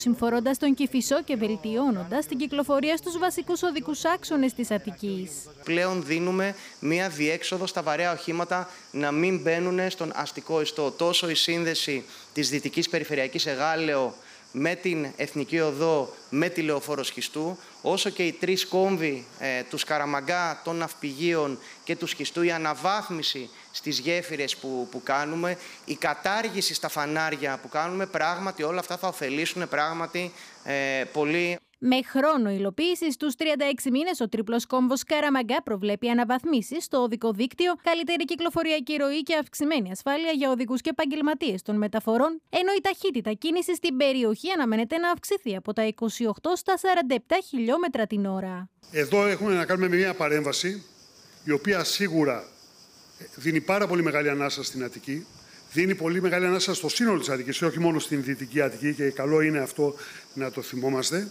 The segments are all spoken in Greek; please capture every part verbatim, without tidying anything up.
συμφορώντας τον Κηφισό και βελτιώνοντας την κυκλοφορία στους βασικούς οδικούς άξονες της Αττικής. Πλέον δίνουμε μία διέξοδο στα βαρέα οχήματα να μην μπαίνουν στον αστικό ιστό. Τόσο η σύνδεση της Δυτικής Περιφερειακής Εγάλεο με την Εθνική Οδό, με τη Λεωφόρο Σχιστού, όσο και οι τρεις κόμβοι ε, του Σκαραμαγκά, των ναυπηγείων και του Σχιστού, η αναβάθμιση στις γέφυρες που, που κάνουμε, η κατάργηση στα φανάρια που κάνουμε, πράγματι όλα αυτά θα ωφελήσουν πράγματι ε, πολύ. Με χρόνο υλοποίηση στους τριάντα έξι μήνες, ο τρίπλος κόμβος Σκαραμαγκά προβλέπει αναβαθμίσεις στο οδικό δίκτυο, καλύτερη κυκλοφοριακή ροή και αυξημένη ασφάλεια για οδηγούς και επαγγελματίες των μεταφορών, ενώ η ταχύτητα κίνησης στην περιοχή αναμένεται να αυξηθεί από τα είκοσι οκτώ στα σαράντα επτά χιλιόμετρα την ώρα. Εδώ έχουμε να κάνουμε μια παρέμβαση, η οποία σίγουρα δίνει πάρα πολύ μεγάλη ανάσα στην Αττική, δίνει πολύ μεγάλη ανάσα στο σύνολο της Αττικής, όχι μόνο στην Δυτική Αττική, και καλό είναι αυτό να το θυμόμαστε.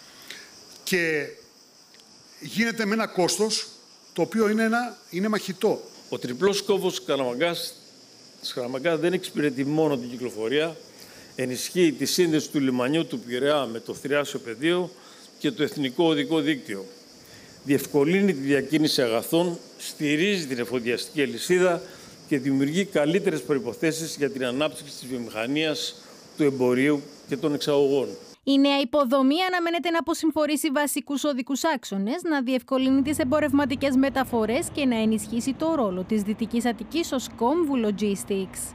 Και γίνεται με ένα κόστος το οποίο είναι, ένα, είναι μαχητό. Ο τριπλός κόμβος Σκαραμαγκά δεν εξυπηρετεί μόνο την κυκλοφορία, ενισχύει τη σύνδεση του λιμανιού του Πειραιά με το θριάσιο πεδίο και το εθνικό οδικό δίκτυο. Διευκολύνει τη διακίνηση αγαθών, στηρίζει την εφοδιαστική αλυσίδα και δημιουργεί καλύτερες προϋποθέσεις για την ανάπτυξη της βιομηχανίας, του εμπορίου και των εξαγωγών. Η νέα υποδομή αναμένεται να αποσυμφορήσει βασικούς οδικούς άξονες, να διευκολύνει τις εμπορευματικές μεταφορές και να ενισχύσει το ρόλο της Δυτικής Αττικής ως κόμβου logistics.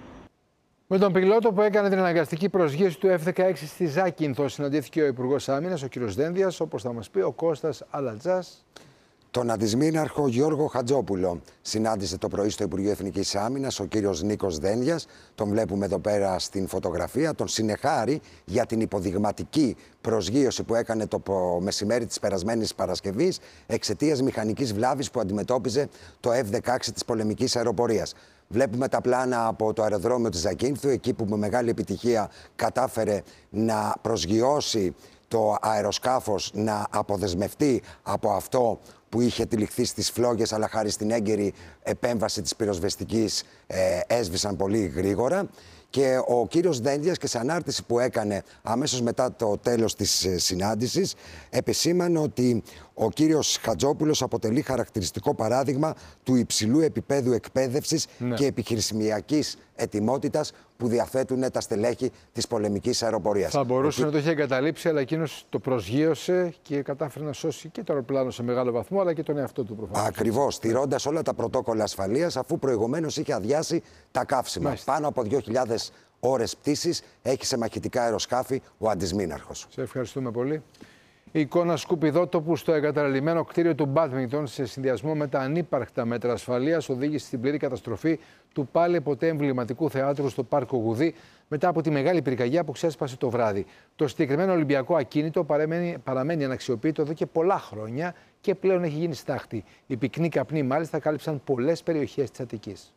Με τον πιλότο που έκανε την αναγκαστική προσγείωση του εφ δεκαέξι στη Ζάκυνθο συναντήθηκε ο Υπουργός Άμυνας, ο κ. Δένδιας, όπως θα μας πει ο Κώστας Αλατζάς. Τον αντισμήναρχο Γιώργο Χατζόπουλο συνάντησε το πρωί στο Υπουργείο Εθνικής Άμυνας ο κύριος Νίκος Δένδιας. Τον βλέπουμε εδώ πέρα στην φωτογραφία. Τον συνεχάρει για την υποδειγματική προσγείωση που έκανε το μεσημέρι της περασμένης Παρασκευής εξαιτίας μηχανικής βλάβης που αντιμετώπιζε το εφ δεκαέξι της πολεμικής αεροπορίας. Βλέπουμε τα πλάνα από το αεροδρόμιο της Ζακίνθου, εκεί που με μεγάλη επιτυχία κατάφερε να προσγειώσει το αεροσκάφος, να αποδεσμευτεί από αυτό που είχε τυλιχθεί στις φλόγες, αλλά χάρη στην έγκαιρη επέμβαση της πυροσβεστικής ε, έσβησαν πολύ γρήγορα. Και ο κύριος Δένδιας, και σε ανάρτηση που έκανε αμέσως μετά το τέλος της συνάντησης, επεσήμανε ότι ο κύριος Χατζόπουλος αποτελεί χαρακτηριστικό παράδειγμα του υψηλού επίπεδου εκπαίδευσης ναι. και επιχειρησιακής ετοιμότητας που διαθέτουν τα στελέχη της πολεμικής αεροπορίας. Θα μπορούσε ο... να το είχε εγκαταλείψει, αλλά εκείνος το προσγείωσε και κατάφερε να σώσει και το αεροπλάνο σε μεγάλο βαθμό, αλλά και τον εαυτό του προφανώς. Ακριβώς, τηρώντας όλα τα πρωτόκολλα ασφαλείας, αφού προηγουμένως είχε αδειάσει τα καύσιμα. Μάλιστα. Πάνω από δύο χιλιάδες ώρες πτήσης έχει σε μαχητικά αεροσκάφη ο αντισμήναρχος. Σε ευχαριστούμε πολύ. Η εικόνα σκουπιδότοπου στο εγκαταλειμμένο κτίριο του Μπάντμιγκτον σε συνδυασμό με τα ανύπαρκτα μέτρα ασφαλείας οδήγησε στην πλήρη καταστροφή του πάλι ποτέ εμβληματικού θεάτρου στο Πάρκο Γουδί μετά από τη μεγάλη πυρκαγιά που ξέσπασε το βράδυ. Το συγκεκριμένο Ολυμπιακό ακίνητο παραμένει, παραμένει αναξιοποιητό εδώ και πολλά χρόνια και πλέον έχει γίνει στάχτη. Οι πυκνοί καπνοί μάλιστα κάλυψαν πολλές περιοχές της Αττικής.